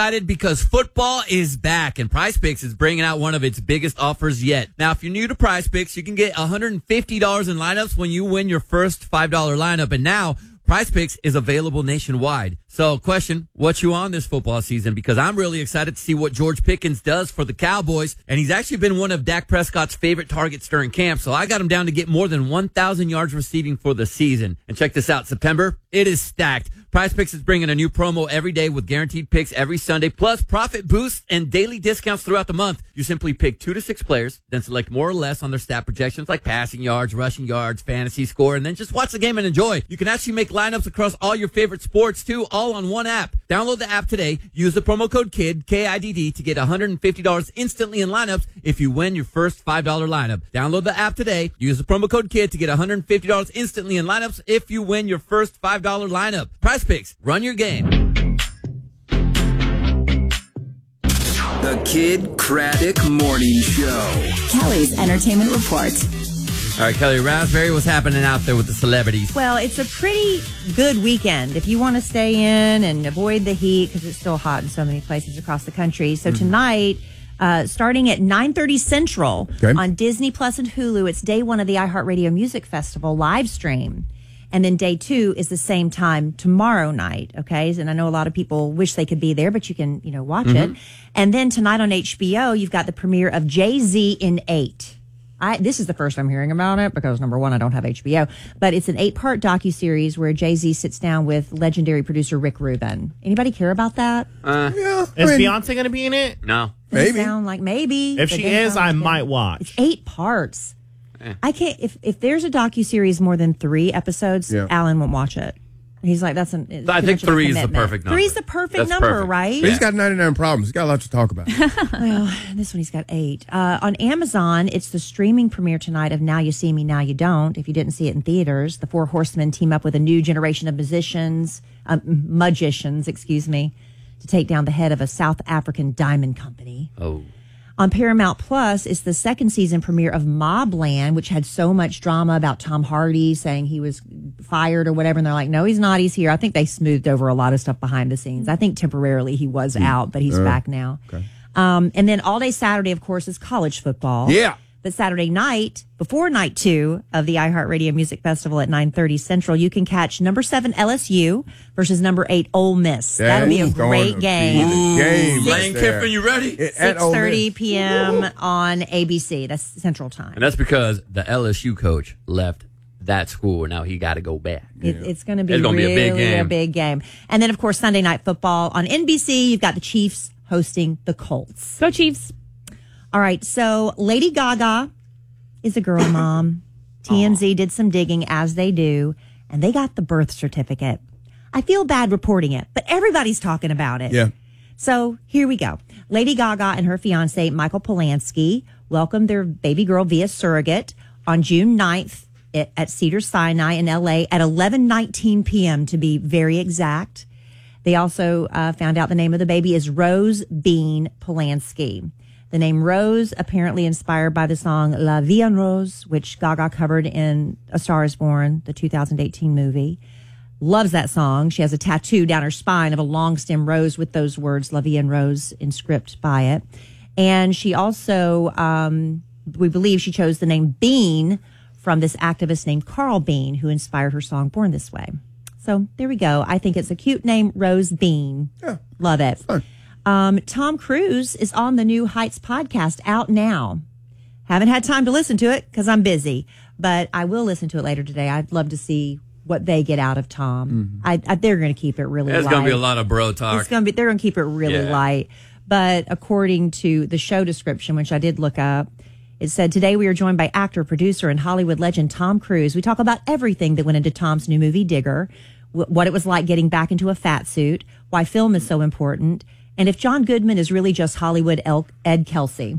Excited because football is back and Prize Picks is bringing out one of its biggest offers yet. Now, if you're new to Prize Picks, you can get $150 in lineups when you win your first $5 lineup. And now, Prize Picks is available nationwide. So, question, what you on this football season? Because I'm really excited to see what George Pickens does for the Cowboys. And he's actually been one of Dak Prescott's favorite targets during camp. So I got him down to get more than 1,000 yards receiving for the season. And check this out, September, it is stacked. Prize Picks is bringing a new promo every day with guaranteed picks every Sunday, plus profit boosts and daily discounts throughout the month. You simply pick 2 to 6 players, then select more or less on their stat projections like passing yards, rushing yards, fantasy score, and then just watch the game and enjoy. You can actually make lineups across all your favorite sports too, all on one app. Download the app today. Use the promo code KID, KIDD, to get $150 instantly in lineups if you win your first $5 lineup. Download the app today. Use the promo code KID to get $150 instantly in lineups if you win your first $5 lineup. Prize Picks. Run your game. The Kid Craddock Morning Show. Kelly's Entertainment Report. All right, Kelly Raspberry, what's happening out there with the celebrities? Well, it's a pretty good weekend if you want to stay in and avoid the heat because it's still hot in so many places across the country. So tonight, starting at 9:30 Central on Disney Plus and Hulu, it's day one of the iHeartRadio Music Festival live stream. And then day 2 is the same time tomorrow night, okay? And I know a lot of people wish they could be there, but you can, watch it. And then tonight on HBO, you've got the premiere of Jay-Z in 8. This is the first I'm hearing about it because, number one, I don't have HBO. But it's an 8-part docuseries where Jay-Z sits down with legendary producer Rick Rubin. Anybody care about that? Yeah. Is Beyonce going to be in it? No. Maybe. Sound like maybe. If she is, I might watch. It's 8 parts. I can't. If there's a docuseries more than 3 episodes, Alan won't watch it. He's like, I think 3 is the perfect number. 3 is the perfect number, right? But he's got 99 problems. He's got a lot to talk about. Well, this one he's got 8. On Amazon, it's the streaming premiere tonight of Now You See Me, Now You Don't. If you didn't see it in theaters, the 4 horsemen team up with a new generation of magicians, to take down the head of a South African diamond company. Oh. On Paramount Plus, it's the second season premiere of Mobland, which had so much drama about Tom Hardy saying he was fired or whatever. And they're like, no, he's not. He's here. I think they smoothed over a lot of stuff behind the scenes. I think temporarily he was out, but he's back now. Okay. And then all day Saturday, of course, is college football. Yeah. But Saturday night, before night 2 of the iHeartRadio Music Festival at 9:30 Central, you can catch number 7 LSU versus number 8 Ole Miss. That'll be a great game. Lane Kiffin, you ready? 6:30 p.m. on ABC. That's Central Time. And that's because the LSU coach left that school. Now he got to go back. It's going to be a big game. And then, of course, Sunday Night Football on NBC. You've got the Chiefs hosting the Colts. Go Chiefs. All right, so Lady Gaga is a girl mom. TMZ did some digging, as they do, and they got the birth certificate. I feel bad reporting it, but everybody's talking about it. Yeah. So here we go. Lady Gaga and her fiance, Michael Polanski, welcomed their baby girl via surrogate on June 9th at Cedars-Sinai in L.A. at 11:19 p.m. to be very exact. They also found out the name of the baby is Rose Bean Polanski. The name Rose, apparently inspired by the song La Vie en Rose, which Gaga covered in A Star is Born, the 2018 movie. Loves that song. She has a tattoo down her spine of a long stem rose with those words, La Vie en Rose, inscripted by it. And she also, we believe she chose the name Bean from this activist named Carl Bean, who inspired her song Born This Way. So there we go. I think it's a cute name, Rose Bean. Yeah. Love it. Fun. Tom Cruise is on the new Heights podcast out now. Haven't had time to listen to it because I'm busy, but I will listen to it later today. I'd love to see what they get out of Tom. They're going to keep it really light. There's going to be a lot of bro talk. They're going to keep it really light. But according to the show description, which I did look up, it said, today we are joined by actor, producer, and Hollywood legend Tom Cruise. We talk about everything that went into Tom's new movie, Digger, what it was like getting back into a fat suit, why film is so important, and if John Goodman is really just Hollywood Ed Kelsey.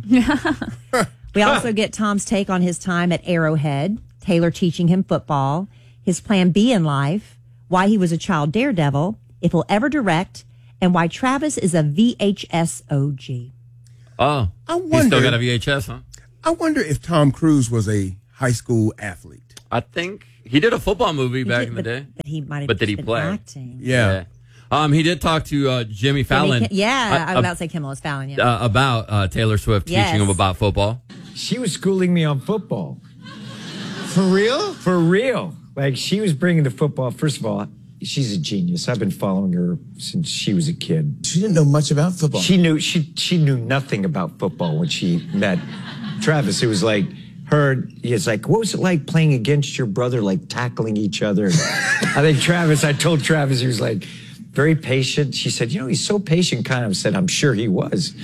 We also get Tom's take on his time at Arrowhead, Taylor teaching him football, his plan B in life, why he was a child daredevil, if he'll ever direct, and why Travis is a VHS OG. Oh, he's still got a VHS, huh? I wonder if Tom Cruise was a high school athlete. I think he did a football movie back in the day. But he might have But did he been play? acting. Yeah. He did talk to Jimmy Fallon. I was about to say Kimmel is Fallon. Yeah. About Taylor Swift teaching him about football. She was schooling me on football. For real? For real. Like, she was bringing the football. First of all, she's a genius. I've been following her since she was a kid. She didn't know much about football. She knew nothing about football when she met Travis. It was like it's like, what was it like playing against your brother, like tackling each other? I told Travis, he was like, very patient. She said, he's so patient, kind of. Said, I'm sure he was.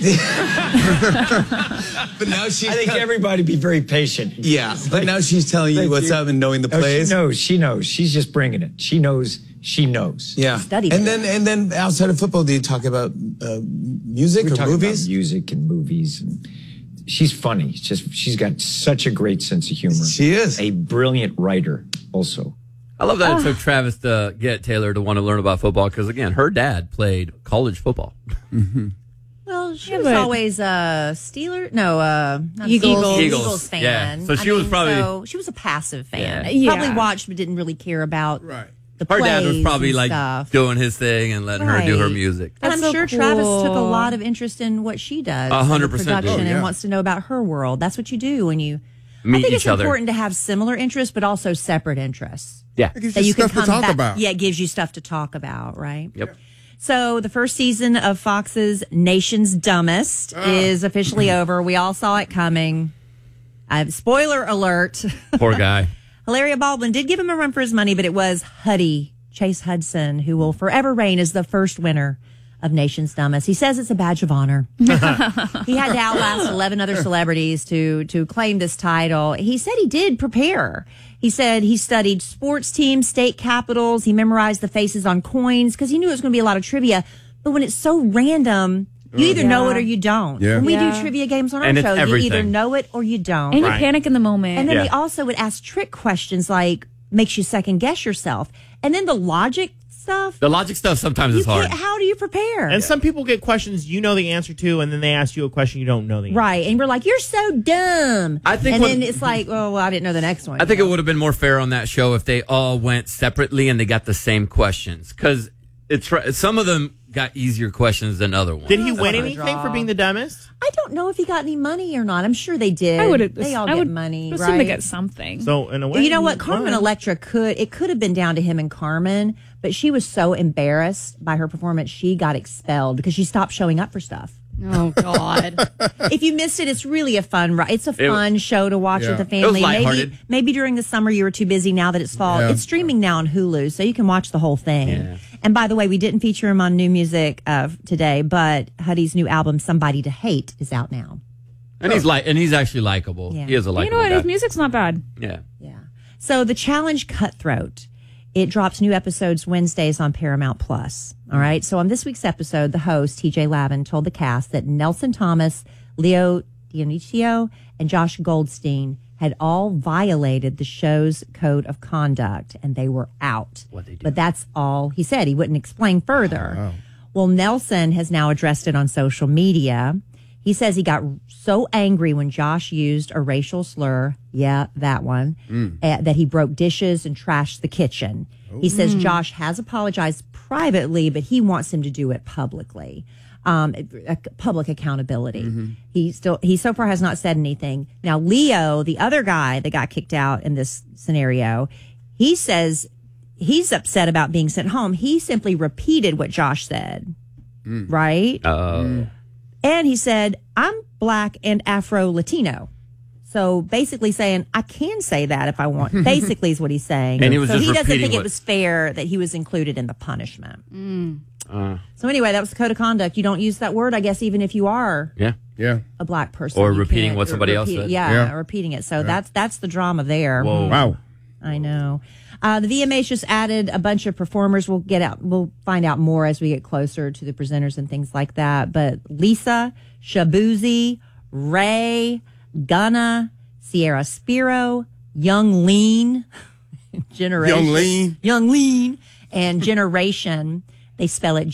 But now I think everybody be very patient. Yeah, but now she's telling you what's up and knowing the plays. She knows. She's just bringing it. She knows. Yeah. Studied and it. then outside of football, do you talk about music We or talk movies? about music and movies. And she's funny. She's got such a great sense of humor. She is. A brilliant writer also. I love that it took Travis to get Taylor to want to learn about football because, again, her dad played college football. Well, she Yeah, was but- always a Steeler. No, not Eagles. Eagles fan. Yeah. So she was probably- So she was a passive fan. Yeah. Probably watched, but didn't really care about Right. the Her dad was plays probably and like stuff. doing his thing and letting her do her Right. music. And That's I'm so sure Travis took a cool. lot of interest in what she does. 100% did. production Oh, yeah. and wants to know about her world. That's what you do when you Meet I think each it's other. important to have similar interests, but also separate interests. Yeah. It gives That you you can stuff to come talk back. about. Yeah, it gives you stuff to talk about, right? Yep. So the first season of Fox's Nation's Dumbest is officially over. We all saw it coming. Spoiler alert. Poor guy. Hilaria Baldwin did give him a run for his money, but it was Huddy, Chase Hudson, who will forever reign as the first winner of Nation's Dumbest. He says it's a badge of honor. He had to outlast 11 other celebrities to claim this title. He said he did prepare. He said he studied sports teams, state capitals. He memorized the faces on coins because he knew it was going to be a lot of trivia. But when it's so random, you either know it or you don't. Yeah. When we do Yeah. trivia games on our And it's show, you either everything. know it or you don't. And you panic in the moment. And then Yeah. he also would ask trick questions like makes you second guess yourself. And then the logic stuff. The logic stuff sometimes You is hard. can't, how do you prepare? And some people get questions you know the answer to, and then they ask you a question you don't know the answer. Right. And we're like, you're so dumb. I think and what- then it's like, oh, well, I didn't know the next one. I think it would have been more fair on that show if they all went separately and they got the same questions. Because some of them got easier questions than other ones. Did he win not a anything draw. for being the dumbest? I don't know if he got any money or not. I'm sure they did. I would. They all I get would money, assume right? they get something. So in a way, You know what? he Carmen won. Electra could have been down to him and Carmen, but she was so embarrassed by her performance, she got expelled because she stopped showing up for stuff. Oh God. If you missed it, it's really a fun. It's a fun show to watch Yeah. with the It was family. lighthearted. Maybe during the summer you were too busy. Now that it's fall, Yeah. it's streaming now on Hulu, so you can watch the whole thing. Yeah. And by the way, we didn't feature him on new music today, but Huddy's new album "Somebody to Hate" is out now. And he's actually likable. Yeah. He is a You likable know what? guy. His music's not bad. Yeah. Yeah. So the challenge Cutthroat, it drops new episodes Wednesdays on Paramount Plus. All right. So on this week's episode, the host, TJ Lavin, told the cast that Nelson Thomas, Leo Dionisio, and Josh Goldstein had all violated the show's code of conduct and they were out. What'd they do? But that's all he said. He wouldn't explain further. Well, Nelson has now addressed it on social media. He says he got so angry when Josh used a racial slur, yeah, that one, that he broke dishes and trashed the kitchen. He says Josh has apologized privately, but he wants him to do it publicly. Public accountability. He so far has not said anything. Now, Leo, the other guy that got kicked out in this scenario, he says he's upset about being sent home. He simply repeated what Josh said, right? And he said, I'm black and Afro-Latino. So basically saying, I can say that if I want. Basically is what he's saying. And he was so just he doesn't repeating think it what- was fair that he was included in the punishment. So anyway, that was the code of conduct. You don't use that word, I guess, even if you are Yeah. Yeah. a black person. Or You repeating can't what somebody else repeat- said. Yeah, Yeah. repeating it. So that's the drama there. Wow. I know. The VMAs just added a bunch of performers. We'll find out more as we get closer to the presenters and things like that. But Lisa, Shabuzi, Ray, Gunna, Sierra Spiro, Young Lean, Generation, Young Lean. and Generation. They spell it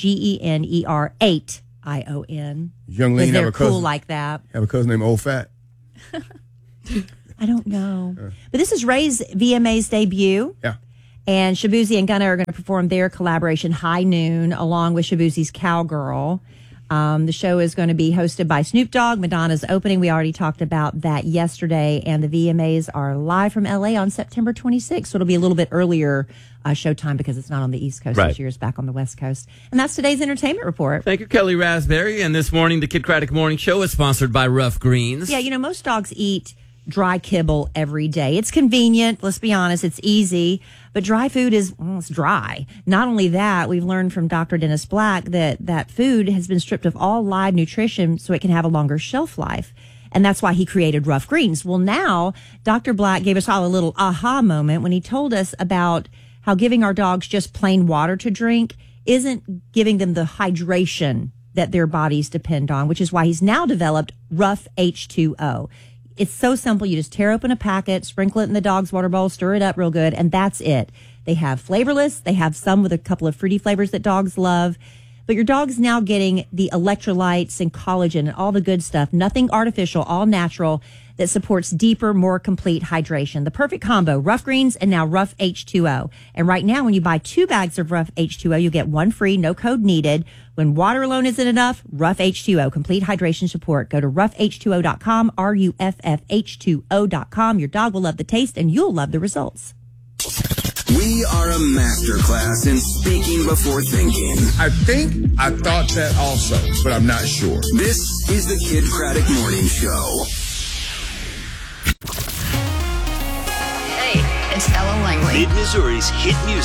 GENER8ION. Young Because Lean have they're a cool cousin. like that. Have a cousin named Old Fat. I don't know. But this is Ray's VMA's debut. Yeah. And Shabuzi and Gunna are going to perform their collaboration High Noon along with Shabuzi's Cowgirl. The show is going to be hosted by Snoop Dogg. Madonna's opening. We already talked about that yesterday. And the VMAs are live from LA on September 26th. So it'll be a little bit earlier showtime because it's not on the East Coast this year. It's back on the West Coast. And that's today's entertainment report. Thank you, Kelly Raspberry. And this morning, the Kid Craddock Morning Show is sponsored by Rough Greens. Yeah, most dogs eat dry kibble every day. It's convenient. Let's be honest. It's easy. But dry food it's dry. Not only that, we've learned from Dr. Dennis Black that food has been stripped of all live nutrition so it can have a longer shelf life. And that's why he created Rough Greens. Well, now Dr. Black gave us all a little aha moment when he told us about how giving our dogs just plain water to drink isn't giving them the hydration that their bodies depend on, which is why he's now developed Rough H2O. It's so simple. You just tear open a packet, sprinkle it in the dog's water bowl, stir it up real good, and that's it. They have flavorless. They have some with a couple of fruity flavors that dogs love. But your dog's now getting the electrolytes and collagen and all the good stuff. Nothing artificial, all natural, that supports deeper, more complete hydration. The perfect combo, Rough Greens and now Rough H2O. And right now, when you buy 2 bags of Rough H2O, you get 1 free, no code needed. When water alone isn't enough, Rough H2O, complete hydration support. Go to roughh2o.com, RUFFH2O.com. Your dog will love the taste and you'll love the results. We are a masterclass in speaking before thinking. I thought that also, but I'm not sure. This is the Kid Craddock Morning Show. Hey, it's Ella Langley. Mid-Missouri's hit music.